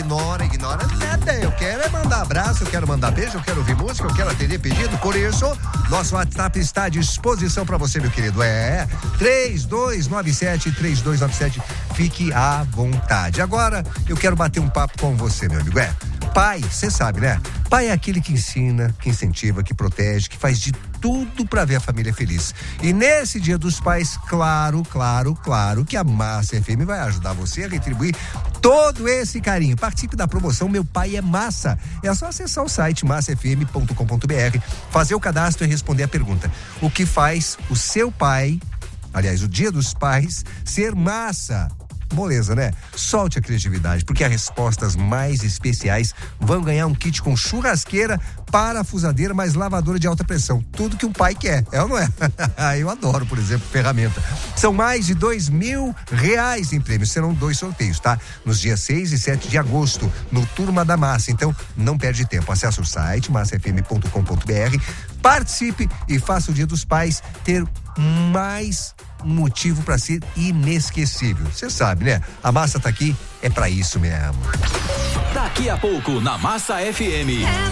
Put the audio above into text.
ignora nada. Eu quero mandar abraço, eu quero mandar beijo, eu quero ouvir música, eu quero atender pedido. Por isso, nosso WhatsApp está à disposição para você, meu querido. 3297. Fique à vontade. Agora, eu quero bater um papo com você, meu amigo. Pai, você sabe, né? Pai é aquele que ensina, que incentiva, que protege, que faz de tudo para ver a família feliz. E nesse Dia dos Pais, claro que a Massa FM vai ajudar você a retribuir todo esse carinho. Participe da promoção Meu Pai é Massa. É só acessar o site massafm.com.br, fazer o cadastro e responder a pergunta: o que faz o seu pai, aliás, o Dia dos Pais, ser massa? Moleza, né? Solte a criatividade, porque as respostas mais especiais vão ganhar um kit com churrasqueira, parafusadeira, mais lavadora de alta pressão. Tudo que um pai quer, é ou não é? Eu adoro, por exemplo, ferramenta. São mais de R$2.000 em prêmios. Serão 2 sorteios, tá? Nos dias 6 e 7 de agosto, no Turma da Massa. Então, não perde tempo. Acesse o site massafm.com.br, participe e faça o Dia dos Pais ter mais um motivo para ser inesquecível. Você sabe, né? A Massa tá aqui, é para isso mesmo. Daqui a pouco, na Massa FM.